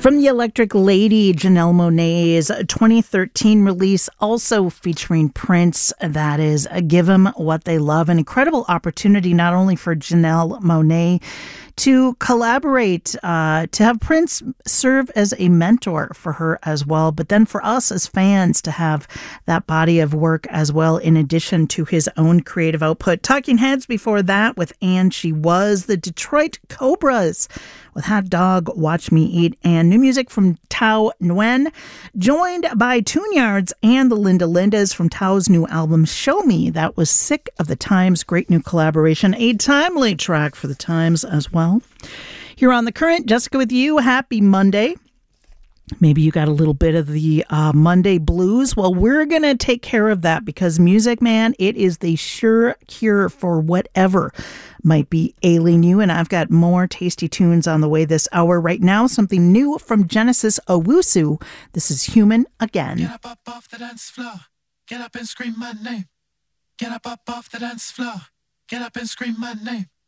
From the Electric Lady, Janelle Monáe's 2013 release, also featuring Prince, that is Give 'Em What They Love. An incredible opportunity not only for Janelle Monáe to collaborate, to have Prince serve as a mentor for her as well, but then for us as fans to have that body of work as well, in addition to his own creative output. Talking Heads before that with And She Was, the Detroit Cobras with Hot Dog, Watch Me Eat, and new music from Tao Nguyen, joined by Tune-Yards and the Linda Lindas from Tao's new album, Show Me. That was Sick of the Times. Great new collaboration. A timely track for the times as well. Here on The Current, Jessica with you. Happy Monday. Maybe you got a little bit of the Monday blues. Well, we're going to take care of that because music, man, it is the sure cure for whatever might be ailing you. And I've got more tasty tunes on the way this hour. Right now, something new from Genesis Owusu. This is Human Again. Get up off the dance floor. Get up and scream my name. Get up off the dance floor. Get up and scream my name.